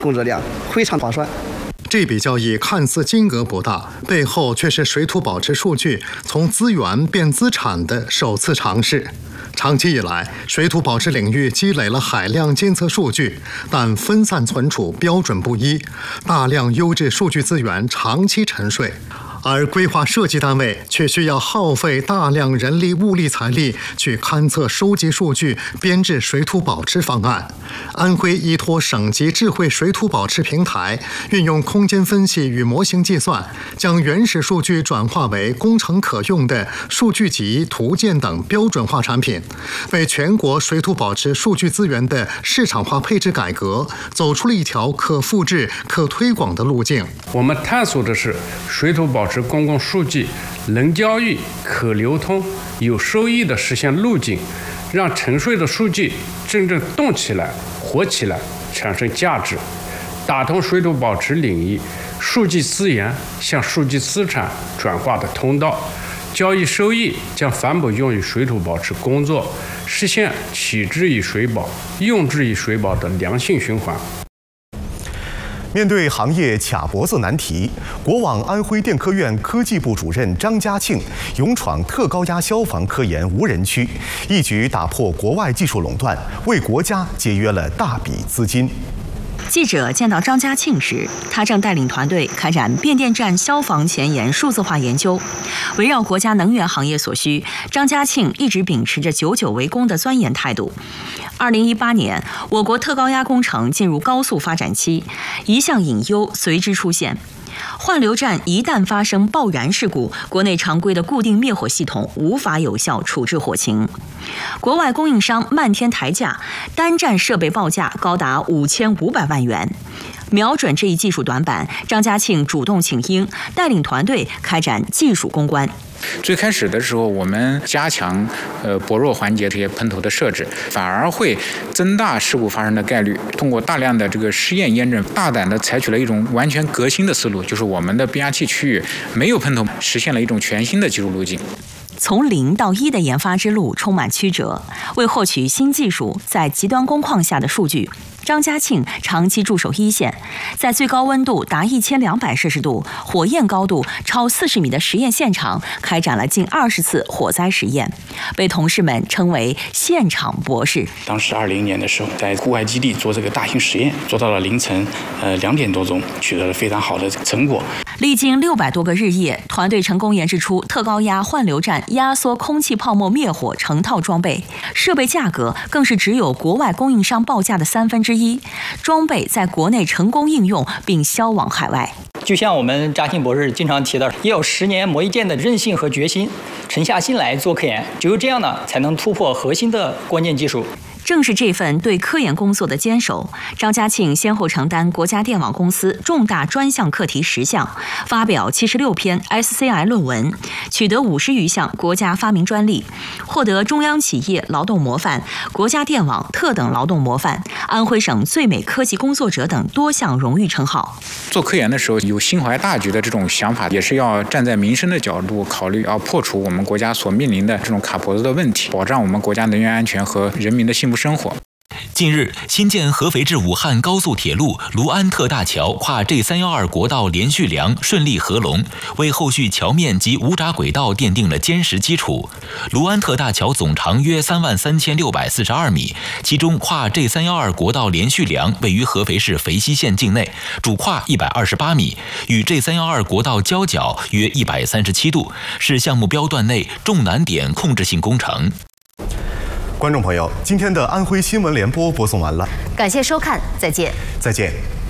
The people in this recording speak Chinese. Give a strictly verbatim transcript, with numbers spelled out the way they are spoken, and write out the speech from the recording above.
供热量非常划算。 这笔交易看似金额不大，背后却是水土保持数据从资源变资产的首次尝试。长期以来，水土保持领域积累了海量监测数据，但分散存储标准不一，大量优质数据资源长期沉睡。而规划设计单位却需要耗费大量人力、物力、财力去勘测、收集数据、编制水土保持方案。安徽依托省级智慧水土保持平台，运用空间分析与模型计算，将原始数据转化为工程可用的数据集、图鉴等标准化产品，为全国水土保持数据资源的市场化配置改革走出了一条可复制、可推广的路径。 我们探索的是水土保持公共数据能交易、可流通、有收益的实现路径，让沉睡的数据真正动起来、活起来，产生价值，打通水土保持领域数据资源向数据资产转化的通道，交易收益将反哺用于水土保持工作，实现取之于水保、用之于水保的良性循环。 面对行业卡脖子难题，国网安徽电科院科技部主任张家庆勇闯特高压消防科研无人区，一举打破国外技术垄断，为国家节约了大笔资金。 记者见到张家庆时，他正带领团队开展变电站消防前沿数字化研究。围绕国家能源行业所需，张家庆一直秉持着久久为功的钻研态度。二零一八年，我国特高压工程进入高速发展期，一项隐忧随之出现。换流站一旦发生爆燃事故，国内常规的固定灭火系统无法有效处置火情。国外供应商漫天抬价，单站设备报价高达五千五百万元。瞄准这一技术短板，张家庆主动请缨，带领团队开展技术攻关。 最开始的时候，我们加强呃薄弱环节这些喷头的设置，反而会增大事故发生的概率。通过大量的这个试验验证，大胆的采取了一种完全革新的思路，就是我们的变压器区域没有喷头，实现了一种全新的技术路径。 从零到一的研发之路充满曲折，为获取新技术在极端工况下的数据，张家庆长期驻守一线，在最高温度达一千两百摄氏度、火焰高度超四十米的实验现场开展了近二十次火灾实验，被同事们称为“现场博士”。 当时二零年的时候，在户外基地做这个大型实验，做到了凌晨呃两点多钟，取得了非常好的成果。 历经六百多个日夜，团队成功研制出特高压换流站压缩空气泡沫灭火成套装备，设备价格更是只有国外供应商报价的三分之一，装备在国内成功应用并销往海外。 就像我们嘉庆博士经常提到，也有十年磨一剑的韧性和决心，沉下心来做科研，只有这样呢，才能突破核心的关键技术。 正是这份对科研工作的坚守，张家庆先后承担国家电网公司重大专项课题十项，发表七十六篇 S C I 论文，取得五十余项国家发明专利，获得中央企业劳动模范、国家电网特等劳动模范、安徽省最美科技工作者等多项荣誉称号。 做科研的时候，有心怀大局的这种想法，也是要站在民生的角度考虑，要破除我们国家所面临的这种卡脖子的问题，保障我们国家能源安全和人民的幸福生活。 近日，新建合肥至武汉高速铁路卢安特大桥跨 G 三一二国道连续梁顺利合龙，为后续桥面及无闸轨道奠定了坚实基础。卢安特大桥总长约三万三千六百四十二米，其中跨 G 三一二国道连续梁位于合肥市肥西县境内，主跨一百二十八米，与 G 三一二国道交角约一百三十七度，是项目标段内重难点控制性工程。 观众朋友，今天的安徽新闻联播播送完了， 感谢收看，再见。 再见。